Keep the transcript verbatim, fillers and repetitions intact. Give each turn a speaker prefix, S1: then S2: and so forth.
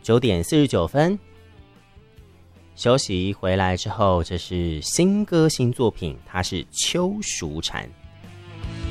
S1: 九点四十九分。休息回来之后，这是新歌新作品，它是秋蜀产。